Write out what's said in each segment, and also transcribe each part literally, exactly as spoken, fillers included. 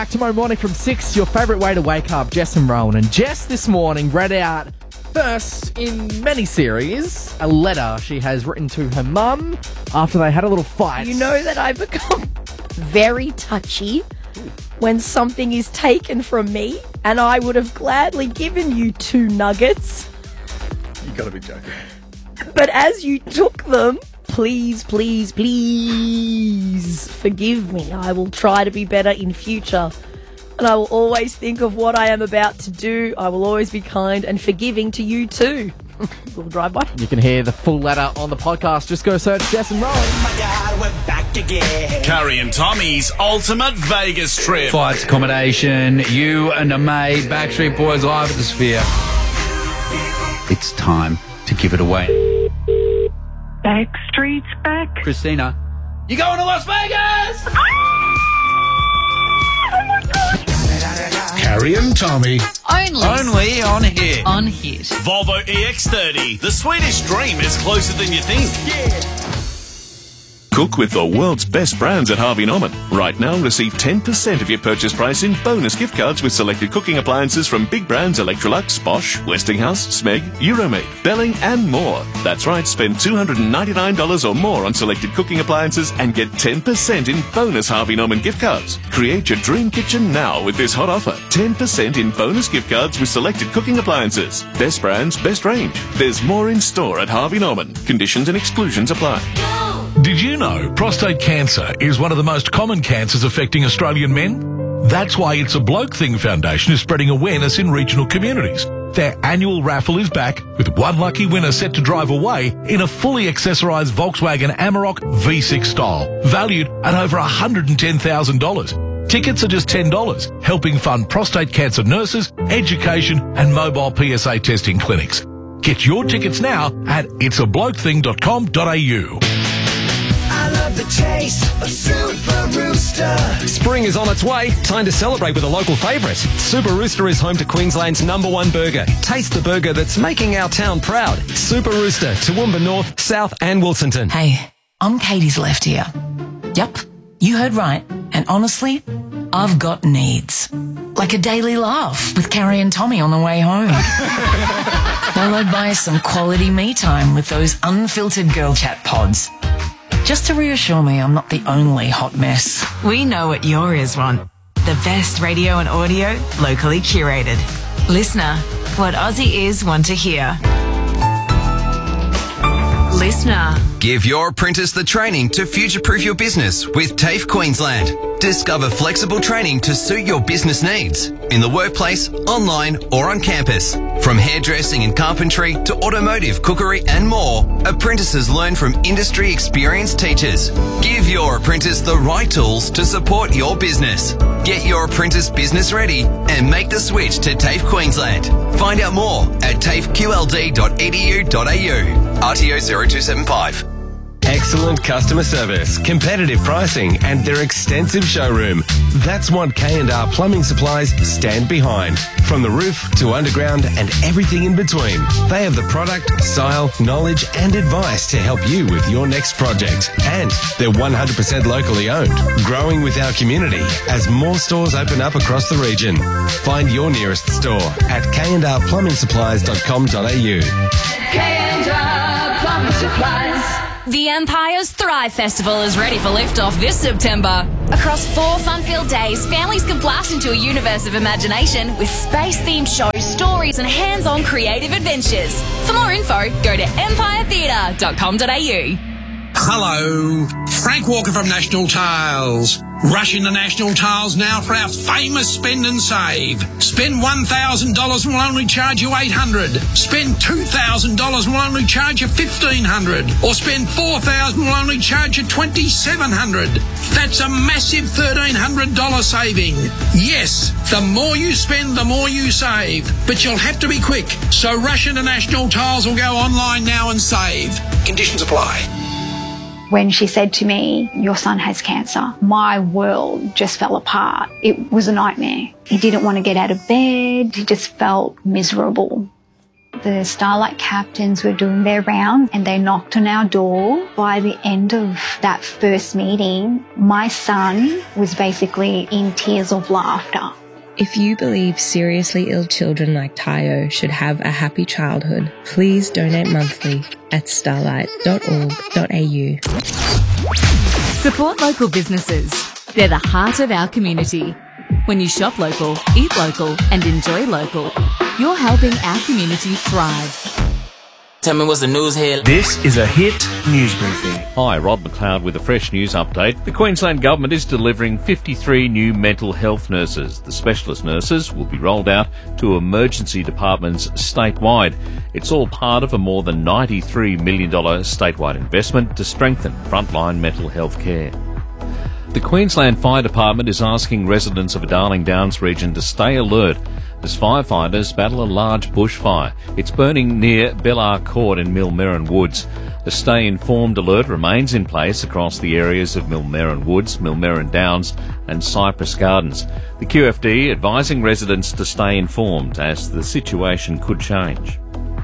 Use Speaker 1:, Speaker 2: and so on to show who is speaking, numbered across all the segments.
Speaker 1: back tomorrow morning from six. Your favourite way to wake up, Jess and Rowan. And Jess this morning read out, first in many series, a letter she has written to her mum after they had a little fight.
Speaker 2: You know that I become very touchy when something is taken from me, and I would have gladly given you two nuggets.
Speaker 3: You gotta be joking.
Speaker 2: But as you took them, please, please, please forgive me. I will try to be better in future. And I will always think of what I am about to do. I will always be kind and forgiving to you too. We'll drive by.
Speaker 1: You can hear the full letter on the podcast. Just go search Jess and Rowan.
Speaker 4: Oh my God, we're back again.
Speaker 5: Carrie and Tommy's ultimate Vegas trip.
Speaker 6: Flights, accommodation, you and a mate, Backstreet Boys live at the Sphere. It's time to give it away.
Speaker 7: Backstreet's back.
Speaker 6: Christina, you going to Las Vegas?
Speaker 8: Carrie and Tommy.
Speaker 9: Only.
Speaker 6: Only on Hit.
Speaker 9: On Hit.
Speaker 5: Volvo E X thirty. The Swedish dream is closer than you think.
Speaker 10: Cook with the world's best brands at Harvey Norman. Right now, receive ten percent of your purchase price in bonus gift cards with selected cooking appliances from big brands Electrolux, Bosch, Westinghouse, Smeg, Euromade, Belling, and more. That's right, spend two hundred ninety-nine dollars or more on selected cooking appliances and get ten percent in bonus Harvey Norman gift cards. Create your dream kitchen now with this hot offer. ten percent in bonus gift cards with selected cooking appliances. Best brands, best range. There's more in store at Harvey Norman. Conditions and exclusions apply.
Speaker 8: Did you know prostate cancer is one of the most common cancers affecting Australian men? That's why It's a Bloke Thing Foundation is spreading awareness in regional communities. Their annual raffle is back with one lucky winner set to drive away in a fully accessorised Volkswagen Amarok V six style, valued at over one hundred ten thousand dollars. Tickets are just ten dollars, helping fund prostate cancer nurses, education and mobile P S A testing clinics. Get your tickets now at its a bloke thing dot com dot a u.
Speaker 4: I love the taste of Super Rooster.
Speaker 11: Spring is on its way. Time to celebrate with a local favourite. Super Rooster is home to Queensland's number one burger. Taste the burger that's making our town proud. Super Rooster, Toowoomba North, South and Wilsonton.
Speaker 9: Hey, I'm Katie's left ear. Yup, you heard right. And honestly, I've got needs. Like a daily laugh with Carrie and Tommy on the way home. Followed by some quality me time with those unfiltered girl chat pods. Just to reassure me I'm not the only hot mess.
Speaker 12: We know what your ears want. The best radio and audio, locally curated. Listener, what Aussie ears want to hear. Listener.
Speaker 13: Give your apprentice the training to future-proof your business with TAFE Queensland. Discover flexible training to suit your business needs in the workplace, online or on campus. From hairdressing and carpentry to automotive, cookery and more, apprentices learn from industry experienced teachers. Give your apprentice the right tools to support your business. Get your apprentice business ready and make the switch to TAFE Queensland. Find out more at tafe q l d dot e d u dot a u. R T O zero two seven five.
Speaker 11: Excellent customer service, competitive pricing and their extensive showroom. That's what K and R Plumbing Supplies stand behind. From the roof to underground and everything in between. They have the product, style, knowledge and advice to help you with your next project. And they're one hundred percent locally owned, growing with our community as more stores open up across the region. Find your nearest store at k and r plumbing supplies dot com dot a u.
Speaker 9: K and R Plumbing Supplies. The Empire's Thrive Festival is ready for liftoff this September. Across four fun-filled days, families can blast into a universe of imagination with space-themed shows, stories and hands-on creative adventures. For more info, go to empire theatre dot com dot a u.
Speaker 14: Hello, Frank Walker from National Tiles. Rush into National Tiles now for our famous spend and save. Spend one thousand dollars and we'll only charge you eight hundred dollars. Spend two thousand dollars and we'll only charge you fifteen hundred dollars. Or spend four thousand dollars and we'll only charge you twenty-seven hundred dollars. That's a massive thirteen hundred dollars saving. Yes, the more you spend, the more you save. But you'll have to be quick. So rush into National Tiles or go online now and save. Conditions apply.
Speaker 15: When she said to me, your son has cancer, my world just fell apart. It was a nightmare. He didn't want to get out of bed. He just felt miserable. The Starlight captains were doing their rounds and they knocked on our door. By the end of that first meeting, my son was basically in tears of laughter.
Speaker 7: If you believe seriously ill children like Tayo should have a happy childhood, please donate monthly at starlight dot org dot a u.
Speaker 16: Support local businesses. They're the heart of our community. When you shop local, eat local and enjoy local, you're helping our community thrive.
Speaker 17: Tell me what's the news here.
Speaker 18: This is a Hit News Briefing.
Speaker 10: Hi, Rod McLeod with a fresh news update. The Queensland Government is delivering fifty-three new mental health nurses. The specialist nurses will be rolled out to emergency departments statewide. It's all part of a more than ninety-three million dollars statewide investment to strengthen frontline mental health care. The Queensland Fire Department is asking residents of the Darling Downs region to stay alert as firefighters battle a large bushfire. It's burning near Bellar Court in Millmerran Woods. A stay informed alert remains in place across the areas of Millmerran Woods, Millmerran Downs and Cypress Gardens. The Q F D advising residents to stay informed as the situation could change.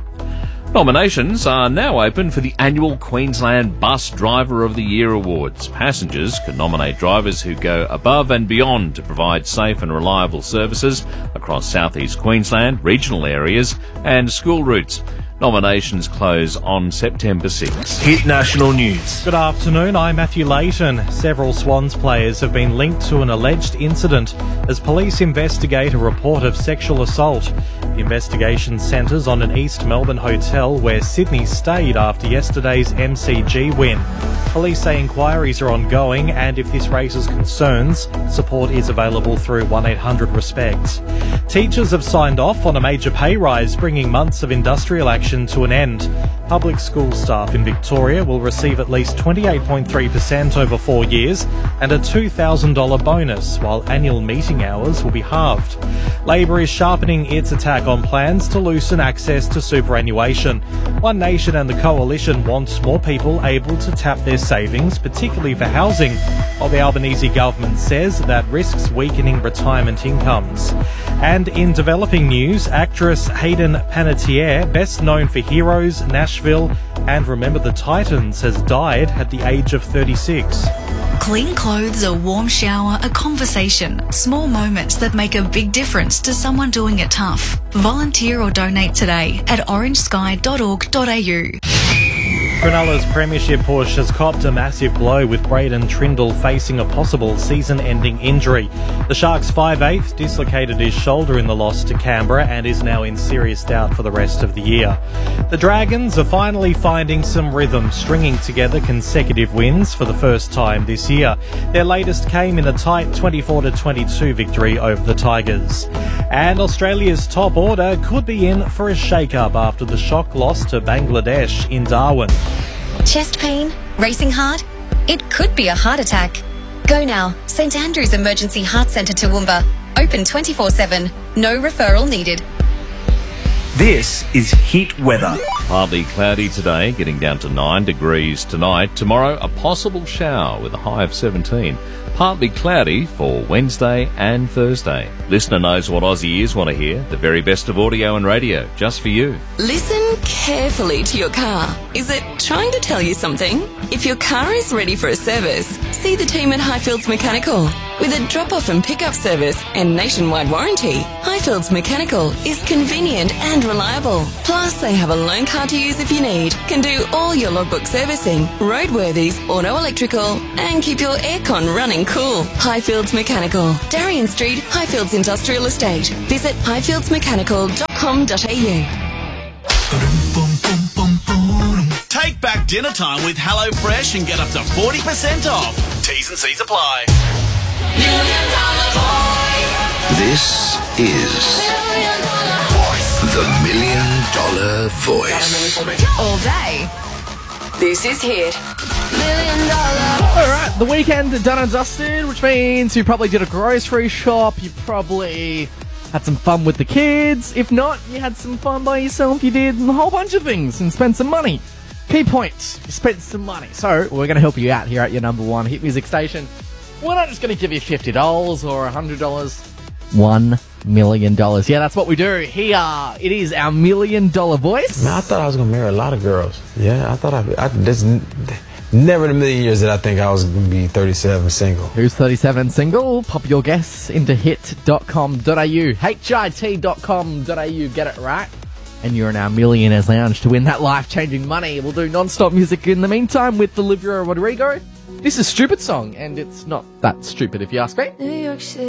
Speaker 10: Nominations are now open for the annual Queensland Bus Driver of the Year Awards. Passengers can nominate drivers who go above and beyond to provide safe and reliable services across southeast Queensland, regional areas and school routes. Nominations close on September sixth.
Speaker 18: Hit National News.
Speaker 19: Good afternoon, I'm Matthew Layton. Several Swans players have been linked to an alleged incident as police investigate a report of sexual assault. The investigation centres on an East Melbourne hotel where Sydney stayed after yesterday's M C G win. Police say inquiries are ongoing and if this raises concerns, support is available through one eight hundred RESPECT. Teachers have signed off on a major pay rise, bringing months of industrial action to an end. Public school staff in Victoria will receive at least twenty-eight point three percent over four years and a two thousand dollars bonus, while annual meeting hours will be halved. Labor is sharpening its attack on plans to loosen access to superannuation. One Nation and the Coalition want more people able to tap their savings, particularly for housing, while the Albanese government says that risks weakening retirement incomes. And in developing news, actress Hayden Panettiere, best known for Heroes, Nashville and Remember the Titans, has died at the age of thirty-six.
Speaker 20: Clean clothes, a warm shower, a conversation. Small moments that make a big difference to someone doing it tough. Volunteer or donate today at orange sky dot org dot a u.
Speaker 19: Cronulla's premiership push has copped a massive blow with Braden Trindle facing a possible season-ending injury. The Sharks' five eighth dislocated his shoulder in the loss to Canberra and is now in serious doubt for the rest of the year. The Dragons are finally finding some rhythm, stringing together consecutive wins for the first time this year. Their latest came in a tight twenty-four to twenty-two victory over the Tigers. And Australia's top order could be in for a shake-up after the shock loss to Bangladesh in Darwin.
Speaker 21: Chest pain? Racing hard? It could be a heart attack. Go now. St Andrew's Emergency Heart Centre Toowoomba. Open twenty-four seven. No referral needed.
Speaker 18: This is Hit Weather.
Speaker 10: Partly cloudy today, getting down to nine degrees tonight. Tomorrow, a possible shower with a high of seventeen. Partly cloudy for Wednesday and Thursday. Listener knows what Aussie ears want to hear. The very best of audio and radio, just for you.
Speaker 22: Listen carefully to your car. Is it trying to tell you something? If your car is ready for a service, see the team at Highfields Mechanical. With a drop-off and pick-up service and nationwide warranty, Highfields Mechanical is convenient and reliable. Plus, they have a loan car to use if you need. Can do all your logbook servicing, roadworthies, auto electrical, and keep your aircon running cool. Highfields Mechanical, Darien Street, Highfields Industrial Estate. Visit highfields mechanical dot com dot a u.
Speaker 5: Take back dinner time with HelloFresh and get up to forty percent off. T's and C's apply.
Speaker 4: This is the Million Dollar Voice.
Speaker 12: All day. This is Hit.
Speaker 1: Alright, the weekend done and dusted, which means you probably did a grocery shop, you probably had some fun with the kids. If not, you had some fun by yourself, you did a whole bunch of things and spent some money. Key point, you spent some money. So, we're going to help you out here at your number one hit music station. We're not just going to give you fifty dollars or one hundred dollars. one million dollars. Yeah, that's what we do here. It is our million dollar voice.
Speaker 2: Man, I thought I was gonna marry a lot of girls. Yeah, I thought I. I this, never in a million years did I think I was gonna be thirty-seven single.
Speaker 1: Who's thirty-seven single? Pop your guess into hit dot com dot a u. H I T dot com dot a u. Get it right. And you're in our Millionaires Lounge to win that life-changing money. We'll do non-stop music in the meantime with Olivia Rodrigo. This is Stupid Song, and it's not that stupid if you ask me.
Speaker 3: New York City.